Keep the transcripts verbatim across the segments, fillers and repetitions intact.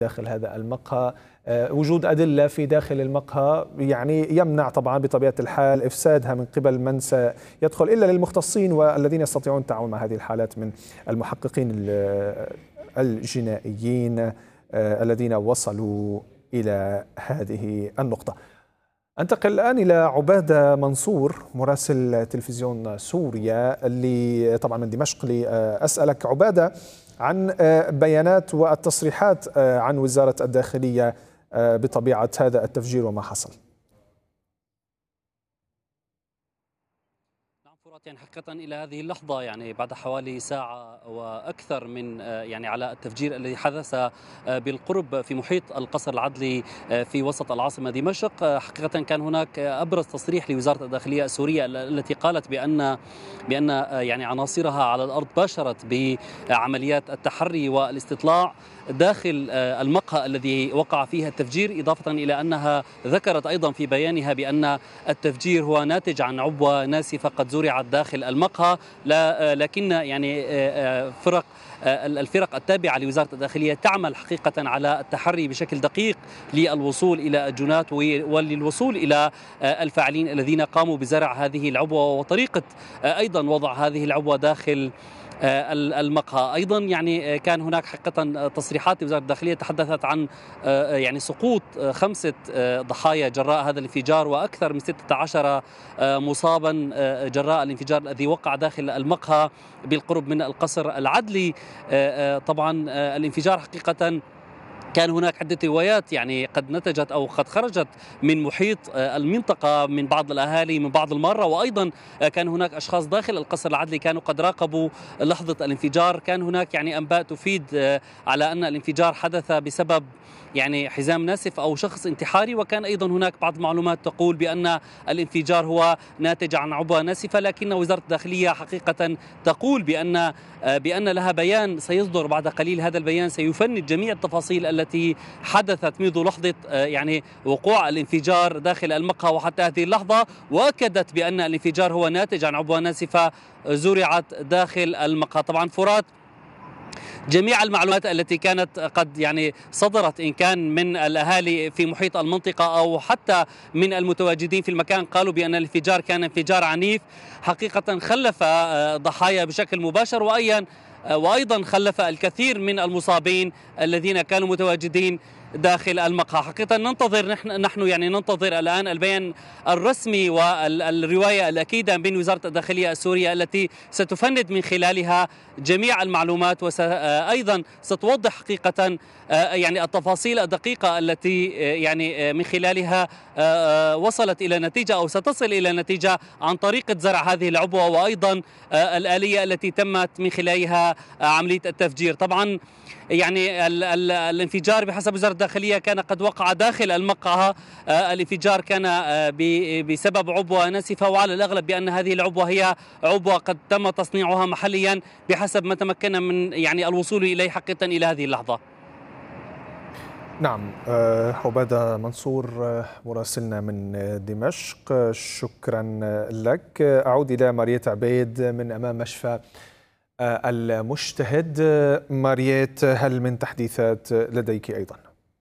داخل هذا المقهى. وجود أدلة في داخل المقهى يعني يمنع طبعا بطبيعة الحال إفسادها من قبل من سيدخل، إلا للمختصين والذين يستطيعون التعامل مع هذه الحالات من المحققين الجنائيين الذين وصلوا إلى هذه النقطة. أنتقل الآن إلى عبادة منصور مراسل تلفزيون سوريا اللي طبعا من دمشق، لأسألك عبادة عن بيانات والتصريحات عن وزارة الداخلية بطبيعة هذا التفجير وما حصل. يعني حقيقة إلى هذه اللحظة يعني بعد حوالي ساعة وأكثر من يعني على التفجير الذي حدث بالقرب في محيط القصر العدلي في وسط العاصمة دمشق، حقيقة كان هناك أبرز تصريح لوزارة الداخلية السورية التي قالت بأن بأن يعني عناصرها على الأرض باشرت بعمليات التحري والاستطلاع داخل المقهى الذي وقع فيها التفجير، إضافة إلى أنها ذكرت أيضا في بيانها بأن التفجير هو ناتج عن عبوة ناسفة قد زرعت داخل المقهى، لكن يعني فرق الفرق التابعة لوزارة الداخلية تعمل حقيقة على التحري بشكل دقيق للوصول إلى الجنات وللوصول إلى الفاعلين الذين قاموا بزرع هذه العبوة وطريقة أيضا وضع هذه العبوة داخل المقهى. أيضا يعني كان هناك حقيقة تصريحات لوزارة الداخلية تحدثت عن يعني سقوط خمسة ضحايا جراء هذا الانفجار وأكثر من ستة عشر مصابا جراء الانفجار الذي وقع داخل المقهى بالقرب من القصر العدلي. طبعا الانفجار حقيقة كان هناك عدة روايات يعني قد نتجت أو قد خرجت من محيط المنطقة من بعض الأهالي من بعض المارة، وأيضا كان هناك أشخاص داخل القصر العدلي كانوا قد راقبوا لحظة الانفجار. كان هناك يعني أنباء تفيد على أن الانفجار حدث بسبب يعني حزام ناسف أو شخص انتحاري، وكان أيضا هناك بعض المعلومات تقول بأن الانفجار هو ناتج عن عبوة ناسفة، لكن وزارة الداخلية حقيقة تقول بأن بأن لها بيان سيصدر بعد قليل. هذا البيان سيفند جميع التفاصيل التي حدثت منذ لحظة يعني وقوع الانفجار داخل المقهى وحتى هذه اللحظة، وأكدت بأن الانفجار هو ناتج عن عبوة ناسفة زرعت داخل المقهى. طبعا فرات جميع المعلومات التي كانت قد يعني صدرت إن كان من الأهالي في محيط المنطقة أو حتى من المتواجدين في المكان قالوا بأن الانفجار كان انفجار عنيف حقيقة خلف ضحايا بشكل مباشر، وأيضا وأيضا خلف الكثير من المصابين الذين كانوا متواجدين داخل المقهى. حقيقة ننتظر نحن نحن يعني ننتظر الآن البيان الرسمي والرواية الأكيدة من وزارة الداخلية السورية التي ستفند من خلالها جميع المعلومات، وأيضا ستوضح حقيقة يعني التفاصيل الدقيقة التي يعني من خلالها وصلت إلى نتيجة أو ستصل إلى نتيجة عن طريقة زرع هذه العبوة، وأيضا الآلية التي تمت من خلالها عملية التفجير. طبعا يعني ال ال الانفجار بحسب وزارة الداخلية كان قد وقع داخل المقهى. الانفجار كان بسبب عبوة ناسفة، وعلى الأغلب بأن هذه العبوة هي عبوة قد تم تصنيعها محليا بحسب ما تمكن من يعني الوصول إليه حقيقة إلى هذه اللحظة. نعم، عبادة منصور مراسلنا من دمشق، شكرا لك. أعود إلى ماريت عبيد من أمام مشفى المجتهد. ماريت، هل من تحديثات لديك أيضا؟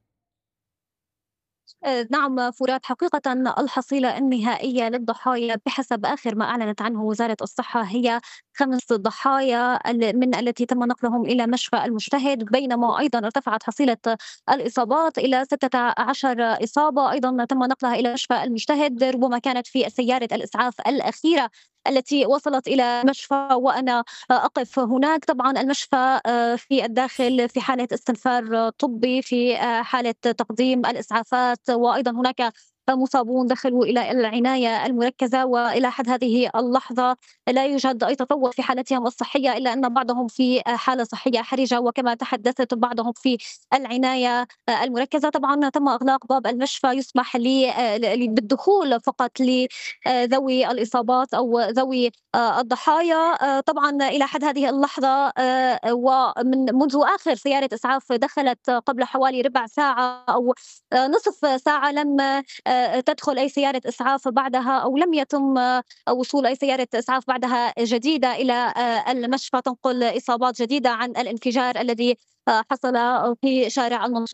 نعم فرات، حقيقة الحصيلة النهائية للضحايا بحسب آخر ما أعلنت عنه وزارة الصحة هي خمس ضحايا من التي تم نقلهم إلى مشفى المجتهد، بينما أيضا ارتفعت حصيلة الإصابات إلى ستة عشر إصابة أيضا تم نقلها إلى مشفى المجتهد، ربما كانت في سيارة الإسعاف الأخيرة التي وصلت إلى مشفى وأنا أقف هناك. طبعا المشفى في الداخل في حالة استنفار طبي، في حالة تقديم الإسعافات، وأيضا هناك مصابون دخلوا إلى العناية المركزة، وإلى حد هذه اللحظة لا يوجد أي تطور في حالتهم الصحية، إلا أن بعضهم في حالة صحية حرجة وكما تحدثت بعضهم في العناية المركزة. طبعا تم إغلاق باب المشفى، يسمح لي بالدخول فقط لذوي الإصابات أو ذوي الضحايا. طبعا إلى حد هذه اللحظة ومن منذ آخر سيارة إسعاف دخلت قبل حوالي ربع ساعة أو نصف ساعة لم تدخل أي سيارة إسعاف بعدها، أو لم يتم وصول أي سيارة إسعاف بعدها جديدة إلى المشفى تنقل إصابات جديدة عن الانفجار الذي حصل في شارع المنصورة.